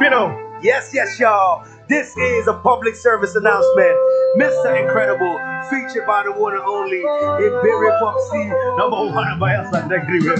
you know. Yes, yes, y'all. This is a public service announcement. Mr. Incredible, featured by the one and only Iberi Popsy, number one by us and the